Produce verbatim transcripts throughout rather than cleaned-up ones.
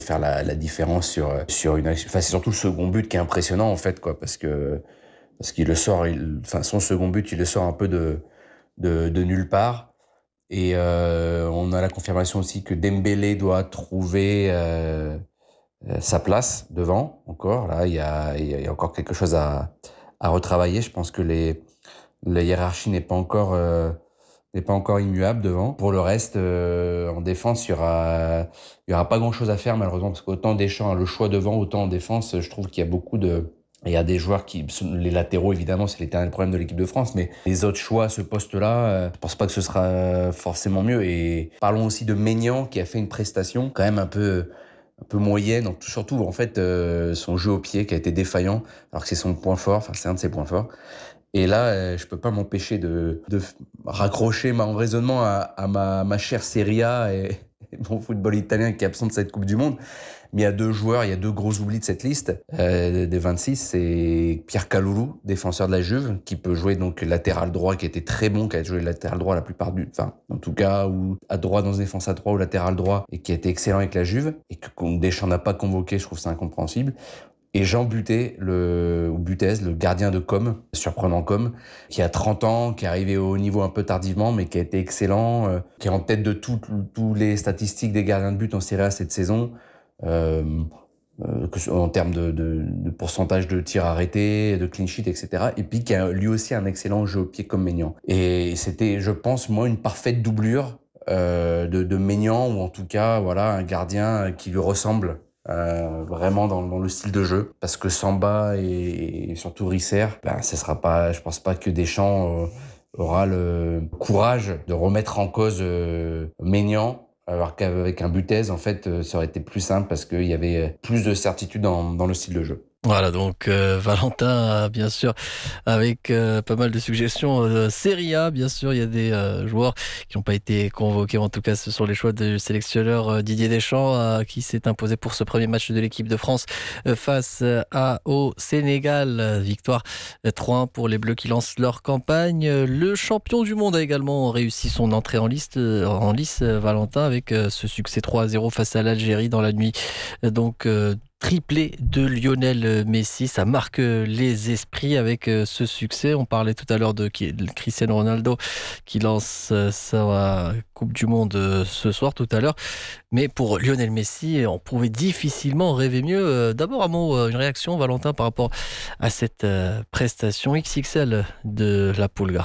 faire la, la différence sur, sur une action. Enfin, c'est surtout le second but qui est impressionnant, en fait, quoi, parce que, parce qu'il le sort, il, enfin, son second but, il le sort un peu de, de, de nulle part. Et euh, on a la confirmation aussi que Dembélé doit trouver euh, sa place devant, encore. Là, il y a, il y a encore quelque chose à, à retravailler. Je pense que les, la hiérarchie n'est pas encore... Euh, n'est pas encore immuable devant. Pour le reste, euh, en défense, il y aura, il y aura pas grand-chose à faire malheureusement parce qu'autant Deschamps a le choix devant, autant en défense, je trouve qu'il y a beaucoup de, il y a des joueurs qui, les latéraux évidemment, c'est l'éternel problème de l'équipe de France, mais les autres choix à ce poste-là, euh, je pense pas que ce sera forcément mieux. Et parlons aussi de Maignan qui a fait une prestation quand même un peu, un peu moyenne, donc surtout en fait euh, son jeu au pied qui a été défaillant, alors que c'est son point fort, enfin c'est un de ses points forts. Et là, euh, je peux pas m'empêcher de, de raccrocher mon raisonnement à, à ma, ma chère Serie A et, et mon football italien qui est absent de cette Coupe du Monde. Mais il y a deux joueurs, il y a deux gros oublis de cette liste euh, des vingt-six. C'est Pierre Kalulu, défenseur de la Juve, qui peut jouer donc latéral droit, qui était très bon, qui a joué latéral droit la plupart du, enfin en tout cas ou à droite dans une défense à trois ou latéral droit, et qui a été excellent avec la Juve et que Deschamps n'a pas convoqué. Je trouve ça incompréhensible. Et Jean Butet, le, ou Butez, le gardien de com, surprenant com, qui a trente ans, qui est arrivé au haut niveau un peu tardivement, mais qui a été excellent, euh, qui est en tête de tous les statistiques des gardiens de but en Serie A cette saison, euh, euh, que, en termes de, de, de pourcentage de tirs arrêtés, de clean sheet, et cetera. Et puis qui a lui aussi un excellent jeu au pied comme Maignan. Et c'était, je pense, moi, une parfaite doublure euh, de, de Maignan, ou en tout cas, voilà, un gardien qui lui ressemble. Euh, vraiment dans, dans le style de jeu, parce que Samba et, et surtout Risser, ben ce sera pas, je pense pas que Deschamps euh, aura le courage de remettre en cause euh, Maignan, alors qu'avec un Butez en fait euh, ça aurait été plus simple parce qu'il y avait plus de certitude dans, dans le style de jeu. Voilà, donc euh, Valentin, bien sûr, avec euh, pas mal de suggestions. Euh, Serie A, bien sûr, il y a des euh, joueurs qui n'ont pas été convoqués. En tout cas, ce sont les choix du sélectionneur euh, Didier Deschamps, euh, qui s'est imposé pour ce premier match de l'équipe de France euh, face à, au Sénégal. Euh, Victoire euh, trois un pour les Bleus qui lancent leur campagne. Euh, Le champion du monde a également réussi son entrée en liste, euh, en lice, euh, Valentin, avec euh, ce succès trois à zéro face à l'Algérie dans la nuit. Euh, donc, euh, triplé de Lionel Messi, ça marque les esprits avec ce succès. On parlait tout à l'heure de Cristiano Ronaldo qui lance sa Coupe du Monde ce soir, tout à l'heure. Mais pour Lionel Messi, on pouvait difficilement rêver mieux. D'abord, un mot, une réaction, Valentin, par rapport à cette prestation X X L de la Pulga.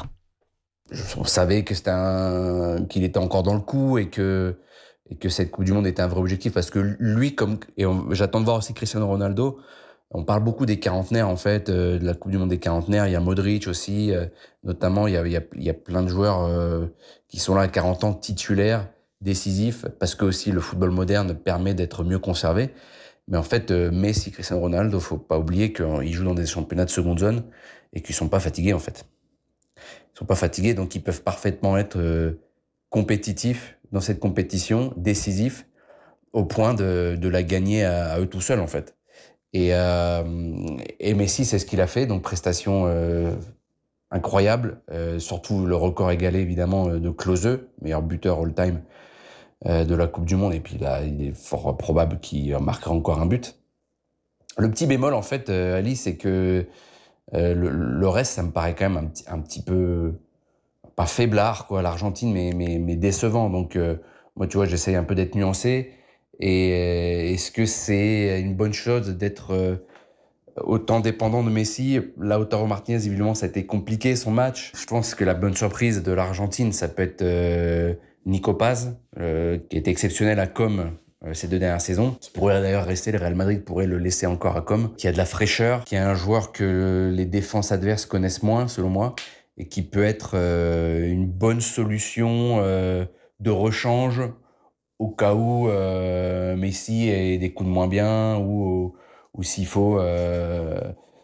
On savait que c'était un, qu'il était encore dans le coup et que et que cette Coupe du Monde était un vrai objectif parce que lui, comme et on, j'attends de voir aussi Cristiano Ronaldo. On parle beaucoup des quarantenaires en fait, euh, de la Coupe du Monde des quarantenaires. Il y a Modric aussi, euh, notamment. Il y a, il y a il y a plein de joueurs euh, qui sont là à quarante ans, titulaires, décisifs, parce que aussi le football moderne permet d'être mieux conservé. Mais en fait, euh, Messi, Cristiano Ronaldo, faut pas oublier qu'ils jouent dans des championnats de seconde zone et qu'ils sont pas fatigués en fait. Ils sont pas fatigués, donc ils peuvent parfaitement être euh, compétitifs dans cette compétition, décisifs, au point de, de la gagner à, à eux tout seuls, en fait. Et, euh, et Messi, c'est ce qu'il a fait, donc prestation euh, incroyable, euh, surtout le record égalé, évidemment, de Klose, meilleur buteur all-time euh, de la Coupe du Monde, et puis là, il est fort probable qu'il marquera encore un but. Le petit bémol, en fait, euh, Ali, c'est que euh, le, le reste, ça me paraît quand même un petit, un petit peu pas faiblard, quoi, l'Argentine, mais, mais, mais décevant. Donc, euh, moi, tu vois, j'essaye un peu d'être nuancé. Et euh, est-ce que c'est une bonne chose d'être euh, autant dépendant de Messi? Lautaro Martinez, évidemment, ça a été compliqué, son match. Je pense que la bonne surprise de l'Argentine, ça peut être euh, Nico Paz, euh, qui est exceptionnel à Com euh, ces deux dernières saisons. Ça pourrait d'ailleurs rester, le Real Madrid pourrait le laisser encore à Com, qui a de la fraîcheur, qui est un joueur que les défenses adverses connaissent moins, selon moi, et qui peut être euh, une bonne solution euh, de rechange au cas où euh, Messi ait des coups de moins bien ou, ou s'il faut euh,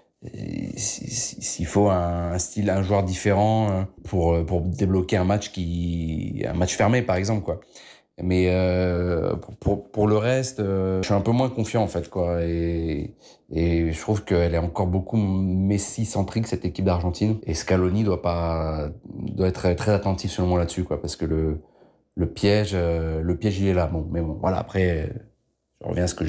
s'il faut un, un style, un joueur différent pour pour débloquer un match qui un match fermé par exemple quoi. Mais euh, pour, pour, pour le reste, euh, je suis un peu moins confiant en fait quoi. Et, et je trouve qu'elle est encore beaucoup Messi-centrique cette équipe d'Argentine. Et Scaloni doit pas doit être très attentif selon moi là-dessus quoi, parce que le le piège, euh, le piège il est là. Bon, mais bon, voilà. Après, je reviens à ce que j'ai